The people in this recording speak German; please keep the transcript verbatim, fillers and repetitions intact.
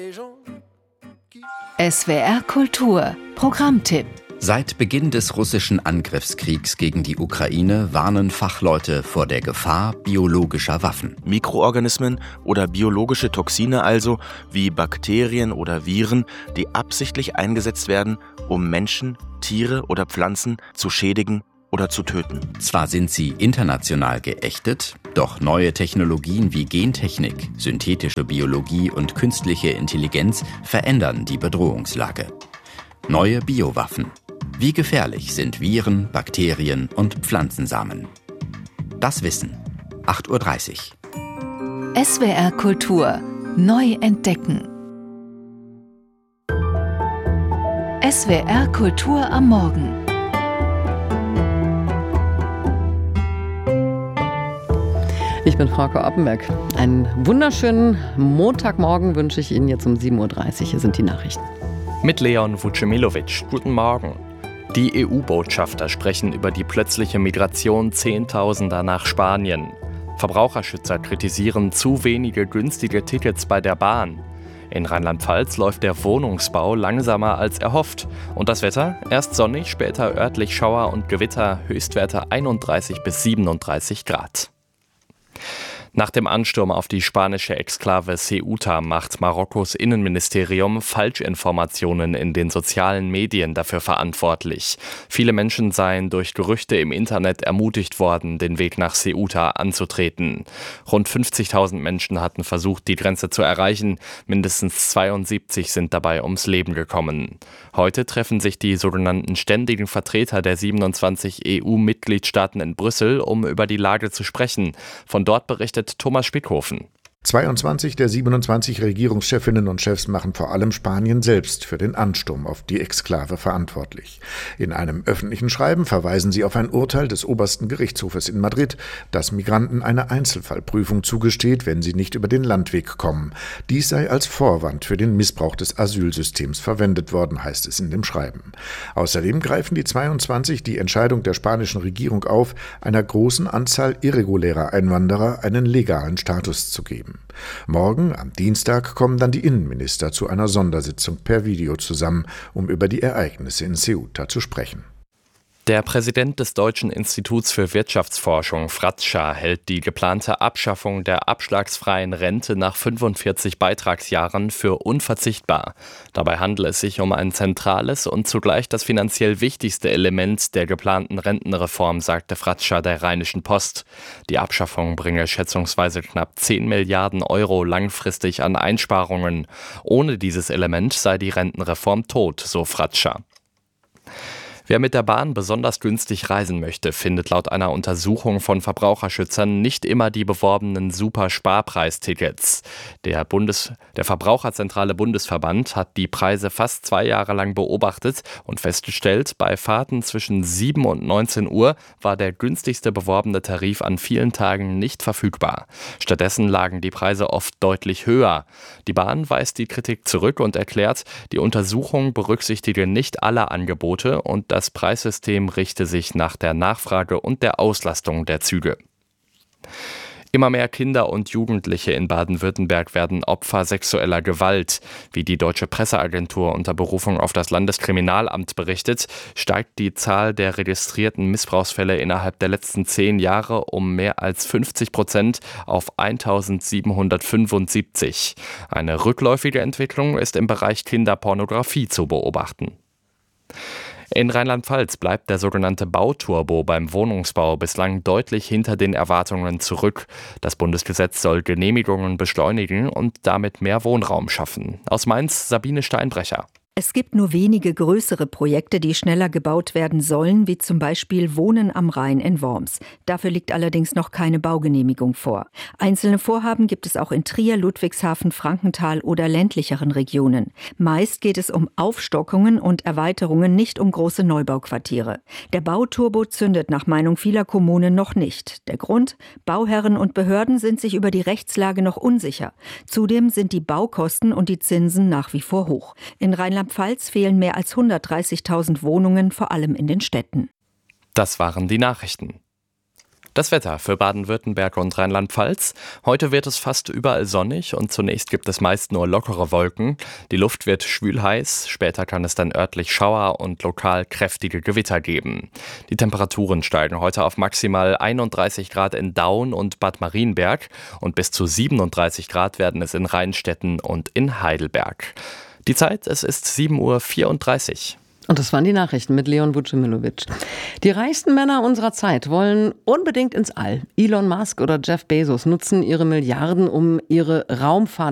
S W R Kultur Programmtipp. Seit Beginn des russischen Angriffskriegs gegen die Ukraine warnen Fachleute vor der Gefahr biologischer Waffen. Mikroorganismen oder biologische Toxine also, wie Bakterien oder Viren, die absichtlich eingesetzt werden, um Menschen, Tiere oder Pflanzen zu schädigen oder zu töten. Zwar sind sie international geächtet, doch neue Technologien wie Gentechnik, synthetische Biologie und künstliche Intelligenz verändern die Bedrohungslage. Neue Biowaffen. Wie gefährlich sind Viren, Bakterien und Pflanzensamen? Das Wissen. acht Uhr dreißig. S W R Kultur neu entdecken. S W R Kultur am Morgen. Ich bin Frauke Oppenberg. Einen wunderschönen Montagmorgen wünsche ich Ihnen jetzt um sieben Uhr dreißig. Hier sind die Nachrichten. Mit Leon Vucemilovic. Guten Morgen. Die E U-Botschafter sprechen über die plötzliche Migration Zehntausender nach Spanien. Verbraucherschützer kritisieren zu wenige günstige Tickets bei der Bahn. In Rheinland-Pfalz läuft der Wohnungsbau langsamer als erhofft. Und das Wetter? Erst sonnig, später örtlich Schauer und Gewitter, Höchstwerte einunddreißig bis siebenunddreißig Grad. Nach dem Ansturm auf die spanische Exklave Ceuta macht Marokkos Innenministerium Falschinformationen in den sozialen Medien dafür verantwortlich. Viele Menschen seien durch Gerüchte im Internet ermutigt worden, den Weg nach Ceuta anzutreten. Rund fünfzigtausend Menschen hatten versucht, die Grenze zu erreichen. Mindestens zweiundsiebzig sind dabei ums Leben gekommen. Heute treffen sich die sogenannten ständigen Vertreter der siebenundzwanzig E U-Mitgliedstaaten in Brüssel, um über die Lage zu sprechen. Von dort berichtet Thomas Spickhofen. zweiundzwanzig der siebenundzwanzig Regierungschefinnen und Chefs machen vor allem Spanien selbst für den Ansturm auf die Exklave verantwortlich. In einem öffentlichen Schreiben verweisen sie auf ein Urteil des obersten Gerichtshofes in Madrid, das Migranten eine Einzelfallprüfung zugesteht, wenn sie nicht über den Landweg kommen. Dies sei als Vorwand für den Missbrauch des Asylsystems verwendet worden, heißt es in dem Schreiben. Außerdem greifen die zweiundzwanzig die Entscheidung der spanischen Regierung auf, einer großen Anzahl irregulärer Einwanderer einen legalen Status zu geben. Morgen, am Dienstag, kommen dann die Innenminister zu einer Sondersitzung per Video zusammen, um über die Ereignisse in Ceuta zu sprechen. Der Präsident des Deutschen Instituts für Wirtschaftsforschung, Fratscher, hält die geplante Abschaffung der abschlagsfreien Rente nach fünfundvierzig Beitragsjahren für unverzichtbar. Dabei handelt es sich um ein zentrales und zugleich das finanziell wichtigste Element der geplanten Rentenreform, sagte Fratscher der Rheinischen Post. Die Abschaffung bringe schätzungsweise knapp zehn Milliarden Euro langfristig an Einsparungen. Ohne dieses Element sei die Rentenreform tot, so Fratscher. Wer mit der Bahn besonders günstig reisen möchte, findet laut einer Untersuchung von Verbraucherschützern nicht immer die beworbenen Super-Sparpreistickets. Der Bundes, der Verbraucherzentrale Bundesverband hat die Preise fast zwei Jahre lang beobachtet und festgestellt, bei Fahrten zwischen sieben und neunzehn Uhr war der günstigste beworbene Tarif an vielen Tagen nicht verfügbar. Stattdessen lagen die Preise oft deutlich höher. Die Bahn weist die Kritik zurück und erklärt, die Untersuchung berücksichtige nicht alle Angebote und das Preissystem richte sich nach der Nachfrage und der Auslastung der Züge. Immer mehr Kinder und Jugendliche in Baden-Württemberg werden Opfer sexueller Gewalt. Wie die Deutsche Presseagentur unter Berufung auf das Landeskriminalamt berichtet, steigt die Zahl der registrierten Missbrauchsfälle innerhalb der letzten zehn Jahre um mehr als fünfzig Prozent auf eintausendsiebenhundertfünfundsiebzig. Eine rückläufige Entwicklung ist im Bereich Kinderpornografie zu beobachten. In Rheinland-Pfalz bleibt der sogenannte Bauturbo beim Wohnungsbau bislang deutlich hinter den Erwartungen zurück. Das Bundesgesetz soll Genehmigungen beschleunigen und damit mehr Wohnraum schaffen. Aus Mainz Sabine Steinbrecher. Es gibt nur wenige größere Projekte, die schneller gebaut werden sollen, wie zum Beispiel Wohnen am Rhein in Worms. Dafür liegt allerdings noch keine Baugenehmigung vor. Einzelne Vorhaben gibt es auch in Trier, Ludwigshafen, Frankenthal oder ländlicheren Regionen. Meist geht es um Aufstockungen und Erweiterungen, nicht um große Neubauquartiere. Der Bauturbo zündet nach Meinung vieler Kommunen noch nicht. Der Grund? Bauherren und Behörden sind sich über die Rechtslage noch unsicher. Zudem sind die Baukosten und die Zinsen nach wie vor hoch. In Rheinland-Pfalz fehlen mehr als hundertdreißigtausend Wohnungen, vor allem in den Städten. Das waren die Nachrichten. Das Wetter für Baden-Württemberg und Rheinland-Pfalz. Heute wird es fast überall sonnig und zunächst gibt es meist nur lockere Wolken. Die Luft wird schwül-heiß, später kann es dann örtlich Schauer und lokal kräftige Gewitter geben. Die Temperaturen steigen heute auf maximal einunddreißig Grad in Daun und Bad Marienberg und bis zu siebenunddreißig Grad werden es in Rheinstetten und in Heidelberg. Die Zeit, es ist sieben Uhr vierunddreißig. Und das waren die Nachrichten mit Leon Vucemilovic. Die reichsten Männer unserer Zeit wollen unbedingt ins All. Elon Musk oder Jeff Bezos nutzen ihre Milliarden, um ihre Raumfahrt